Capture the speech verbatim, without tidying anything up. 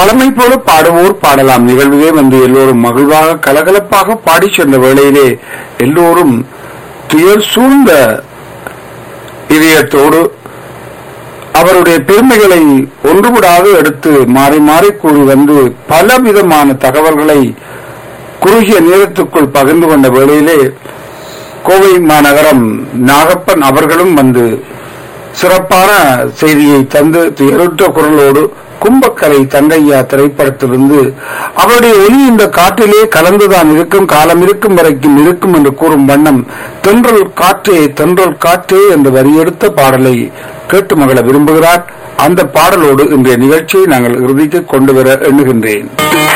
வளமை போல பாடுவோர் பாடலாம் நிகழ்விலே வந்து எல்லோரும் மகிழ்வாக கலகலப்பாக பாடி சென்ற வேளையிலே எல்லோரும் துயர் சூழ்ந்த இதயத்தோடு அவருடைய பெருமைகளை ஒன்றுபடாது எடுத்து மாறி மாறி கூறி வந்து பலவிதமான தகவல்களை குறுகிய நேரத்துக்குள் பகிர்ந்து கொண்ட வேளையிலே கோவை மாநகரம் நாகப்பன் அவர்களும் வந்து சிறப்பான செய்தியை தந்து துயருற்ற குரலோடு கும்பக்கரை தங்கையா திரைப்படத்திலிருந்து அவருடைய ஒலி இந்த காற்றிலே கலந்துதான் இருக்கும், காலம் இருக்கும் வரைக்கும் இருக்கும் என்று கூறும் வண்ணம் தென்றல் காற்றே தென்றல் காற்றே என்று வரியெடுத்த பாடலை கேட்டு மகள விரும்புகிறார். அந்த பாடலோடு இன்றைய நிகழ்ச்சியை நாங்கள் இறுதிக்கு கொண்டு வர எண்ணுகின்றேன்.